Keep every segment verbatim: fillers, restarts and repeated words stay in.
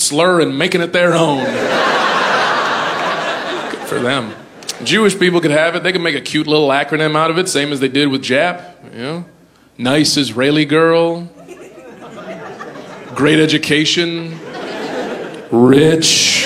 slur and making it their own. Good for them. Jewish people could have it. They could make a cute little acronym out of it, same as they did with Jap. You know? Nice Israeli girl. Great education. Rich.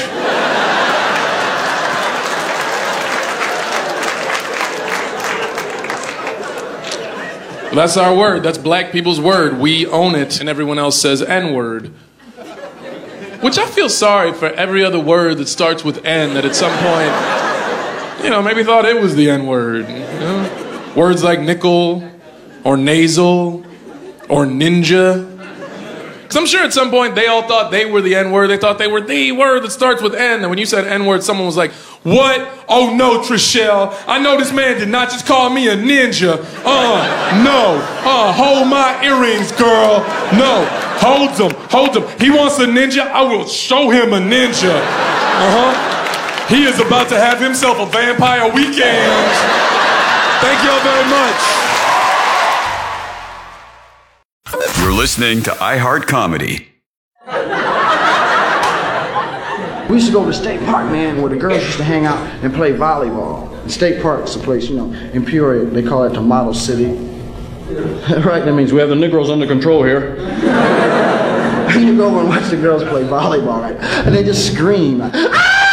That's our word. That's black people's word. We own it, and everyone else says N-word. Which I feel sorry for every other word that starts with N that at some point, you know, maybe thought it was the N-word. You know? Words like nickel, or nasal, or ninja. Because I'm sure at some point they all thought they were the N-word. They thought they were the word that starts with N. And when you said N-word, someone was like, what? Oh no, Trishelle. I know this man did not just call me a ninja. Uh, no. Uh, hold my earrings, girl. No. Hold them. Hold them. He wants a ninja. I will show him a ninja. Uh-huh. He is about to have himself a vampire weekend. Thank y'all very much. You're listening to iHeart Comedy. We used to go to State Park, man, where the girls used to hang out and play volleyball. And State Park's a place, you know, in Peoria, they call it the Model City. Right, that means we have the Negroes under control here. And you go over and watch the girls play volleyball, right? And they just scream. Ah!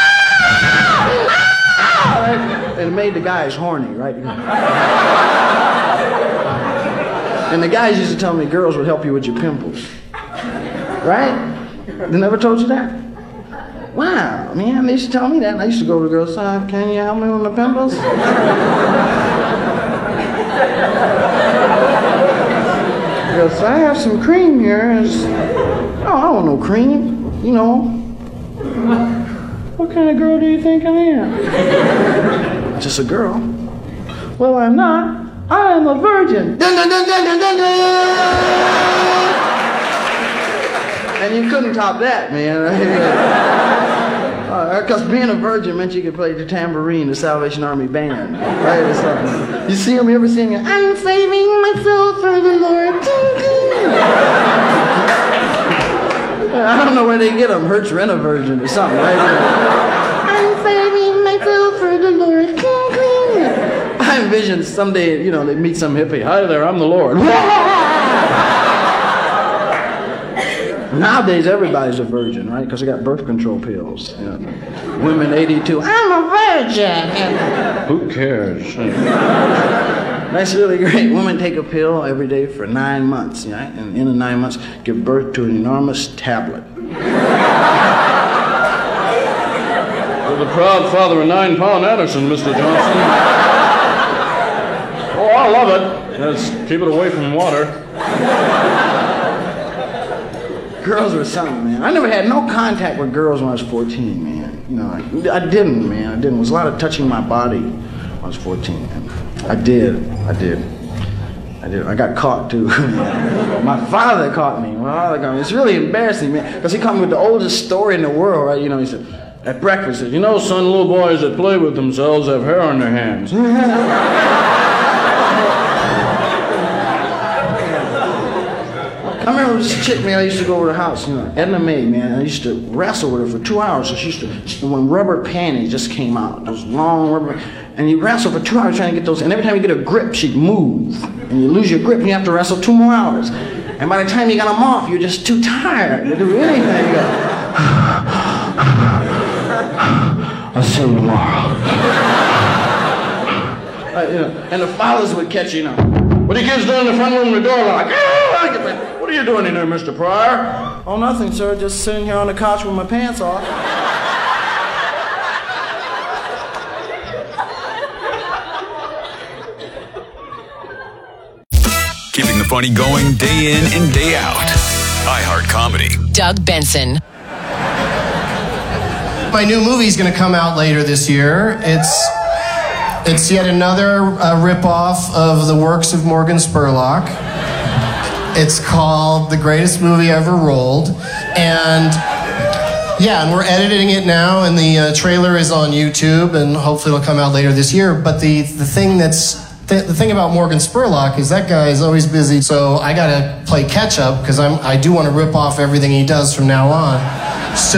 Ah! Right? And it made the guys horny, right? And the guys used to tell me girls would help you with your pimples. Right? They never told you that? Wow, man, they used to tell me that. And I used to go to the girls' side, can you help me with my pimples? Girls, I have some cream here. It's, oh, I don't want no cream. You know. What kind of girl do you think I am? Just a girl. Well, I'm not. I am a virgin. Dun, dun, dun, dun, dun, dun, dun. And you couldn't top that, man. Because uh, being a virgin meant you could play the tambourine, the Salvation Army band. Right? Or something. You see them, you ever sing it? I'm saving myself for the Lord. I don't know where they get them. Hertz Rent-A-Virgin or something, right? I'm saving myself for the Lord. I envision someday, you know, they meet some hippie. Hi there, I'm the Lord. Nowadays, everybody's a virgin, right? Because they got birth control pills. You know. Women eighty-two, I'm a virgin. Who cares? That's really great. Women take a pill every day for nine months, right? And in the nine months, give birth to an enormous tablet. You're the proud father of nine pound Anderson, Mister Johnson. Oh, I love it. Just keep it away from water. Girls were something, man. I never had no contact with girls when I was fourteen, man. You know, I, I didn't, man. I didn't. It was a lot of touching my body when I was fourteen. Man. I did. I did. I did. I got caught, too. My father caught me. My father caught me. It's really embarrassing, man, because he caught me with the oldest story in the world, right? You know, he said, at breakfast, he said, you know, son, little boys that play with themselves have hair on their hands. I remember this chick, man, I used to go over to her house, you know, Edna Mae, man. I used to wrestle with her for two hours. So she used to, she, when rubber panties just came out, those long rubber, and you wrestle for two hours trying to get those, and every time you get a grip, she'd move. And you lose your grip, and you have to wrestle two more hours. And by the time you got them off, you're just too tired to do anything. You go, I'll see you tomorrow. Uh, you know, and the fathers would catch you, you know. What are you kids doing in the front room with the door locked? What are you doing in there, Mister Pryor? Oh, nothing, sir. Just sitting here on the couch with my pants off. Keeping the funny going day in and day out. iHeart Comedy. Doug Benson. My new movie's going to come out later this year. It's it's yet another uh, rip-off of the works of Morgan Spurlock. It's called The Greatest Movie Ever Rolled. And yeah, and we're editing it now, and the uh, trailer is on YouTube, and hopefully it'll come out later this year. But the, the thing that's th- the thing about Morgan Spurlock is that guy is always busy, so I gotta play catch up because I'm I do want to rip off everything he does from now on. So